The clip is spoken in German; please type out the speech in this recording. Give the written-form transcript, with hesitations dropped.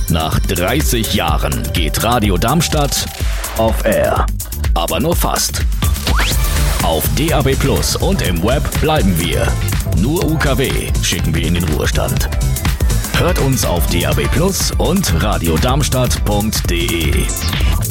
Nach 30 Jahren geht Radio Darmstadt off air. Aber nur fast. Auf DAB+ und im Web bleiben wir. Nur UKW schicken wir in den Ruhestand. Hört uns auf DAB+ und radiodarmstadt.de.